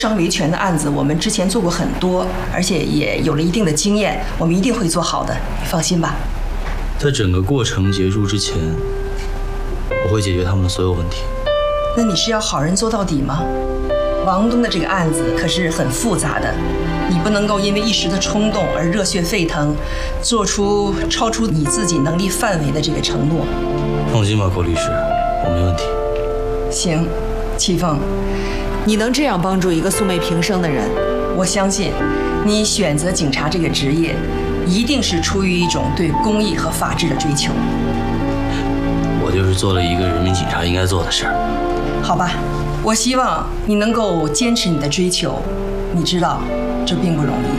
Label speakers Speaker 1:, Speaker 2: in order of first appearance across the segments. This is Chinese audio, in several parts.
Speaker 1: 商维权的案子，我们之前做过很多，而且也有了一定的经验，我们一定会做好的，你放心吧。
Speaker 2: 在整个过程结束之前，我会解决他们的所有问题。
Speaker 1: 那你是要好人做到底吗？王东的这个案子可是很复杂的，你不能够因为一时的冲动而热血沸腾，做出超出你自己能力范围的这个承诺。
Speaker 2: 放心吧，郭律师，我没问题。
Speaker 1: 行，戚凤，
Speaker 3: 你能这样帮助一个素昧平生的人，
Speaker 1: 我相信你选择警察这个职业，一定是出于一种对公益和法治的追求。
Speaker 2: 我就是做了一个人民警察应该做的事儿。
Speaker 1: 好吧，我希望你能够坚持你的追求，你知道这并不容易。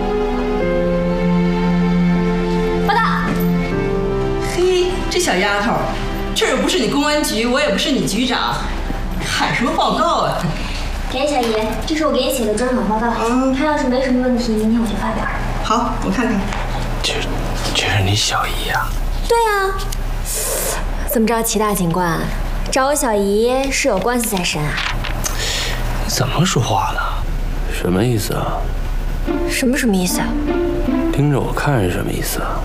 Speaker 4: 报道。
Speaker 1: 嘿，这小丫头，这又不是你公安局，我也不是你局长，喊什么报告啊？
Speaker 4: 田小姨，这是我给你写的专访报告。他要是没什么问题，明天我就发表。
Speaker 1: 好，我看看。
Speaker 2: 这是你小姨呀？
Speaker 4: 对啊。怎么着，齐大警官，找我小姨是有官司在身啊？
Speaker 2: 你怎么说话呢？什么意思啊？
Speaker 4: 什么意思啊？
Speaker 2: 盯着我看是什么意思啊？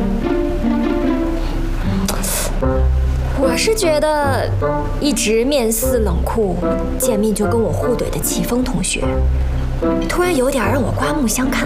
Speaker 4: 我是觉得一直面似冷酷，见面就跟我互怼的齐峰同学，突然有点让我刮目相看。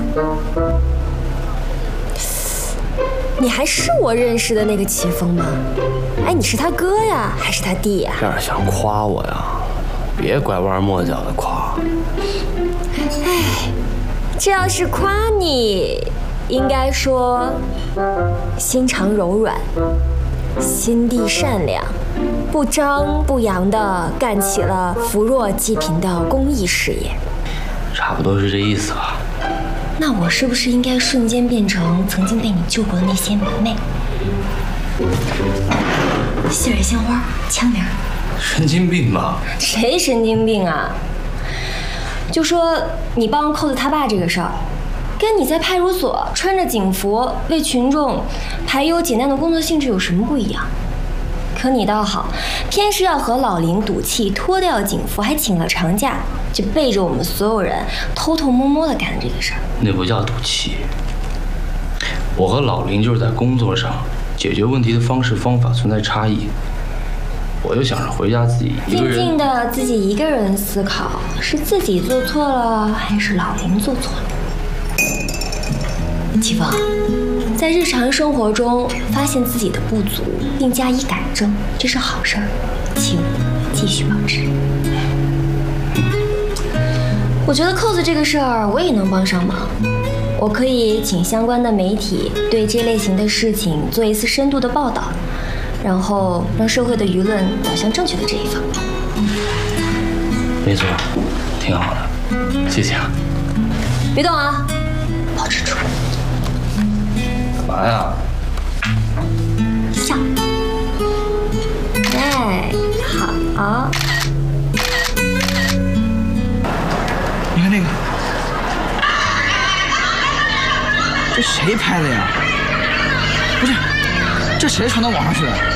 Speaker 4: 你还是我认识的那个齐峰吗？哎，你是他哥呀，还是他弟呀？
Speaker 2: 这样想夸我呀？别拐弯抹角的夸。
Speaker 4: 哎，这要是夸你，应该说心肠柔软，心地善良，不张不扬地干起了扶弱济贫的公益事业。
Speaker 2: 差不多是这意思吧。
Speaker 4: 那我是不是应该瞬间变成曾经被你救过的那些迷妹？杏蕊鲜花，枪名。
Speaker 2: 神经病吧？
Speaker 4: 谁神经病啊？就说你帮扣子他爸这个事儿，跟你在派出所穿着警服为群众排忧解难的工作性质有什么不一样？可你倒好，偏是要和老林赌气，脱掉警服，还请了长假，就背着我们所有人偷偷摸摸地干这个事儿。
Speaker 2: 那不叫赌气。我和老林就是在工作上解决问题的方式方法存在差异。我就想着回家自己一个人，
Speaker 4: 静静的自己一个人思考，是自己做错了，还是老林做错了？齐峰，在日常生活中发现自己的不足，并加以改正，这是好事儿，请继续保持。我觉得扣子这个事儿我也能帮上忙，我可以请相关的媒体对这类型的事情做一次深度的报道，然后让社会的舆论导向正确的这一方。
Speaker 2: 没错，挺好的，谢谢啊。
Speaker 4: 别动啊，保持住。
Speaker 2: 干嘛呀？
Speaker 4: 笑。哎，好。
Speaker 5: 你看这个，这谁拍的呀？不是，这谁传到网上去了？